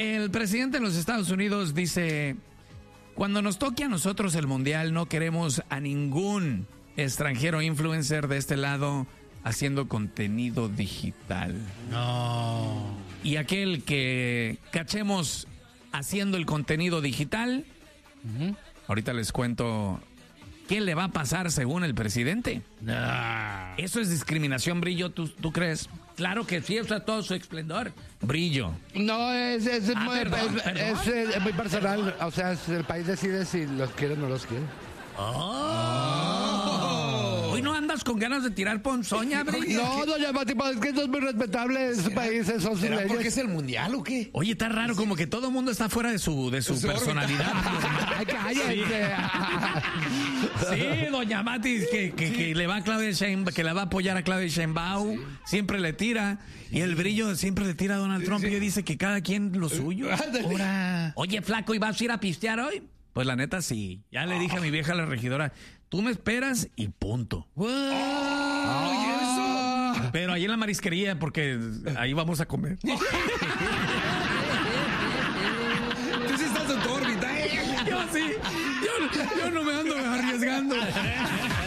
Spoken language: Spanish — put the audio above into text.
el presidente de los Estados Unidos dice: cuando nos toque a nosotros el mundial, no queremos a ningún extranjero influencer de este lado haciendo contenido digital. No. Y aquel que cachemos haciendo el contenido digital, ahorita les cuento qué le va a pasar según el presidente. No. Eso es discriminación, Brillo, ¿tú crees? Claro que sí, usa todo su esplendor. Brillo. No, es muy, perdón. es muy personal. O sea, el país decide si los quiere o no los quiere. Hoy no andas con ganas de tirar ponzoña, Brillo. No, doña Pati, es que eso es muy respetable. Esos países son sus ¿Será porque leyes. es el mundial o qué? Oye, está raro, como que todo el mundo está fuera de su personalidad. Ay, cállate. Sí, doña Matis, que le va a Claudia Sheinbaum, que la va a apoyar a Claudia Sheinbaum, siempre le tira. Y el Brillo siempre le tira a Donald Trump y dice que cada quien lo suyo. Ahora. Oye, flaco, ¿y vas a ir a pistear hoy? Pues la neta sí. Ya le dije a mi vieja la regidora, tú me esperas y punto. Oye, eso. Pero ahí en la marisquería, porque ahí vamos a comer. Tú sí estás en tu órbita. Yo sí. Yo no me ando arriesgando.